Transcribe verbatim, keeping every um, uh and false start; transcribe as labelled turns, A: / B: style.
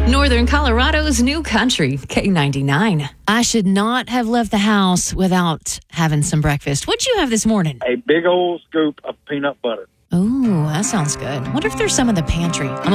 A: Northern Colorado's new country, K ninety-nine. I should not have left the house without having some breakfast. What'd you have this morning?
B: A big old scoop of peanut butter.
A: Ooh, that sounds good. Wonder if there's some in the pantry. I'm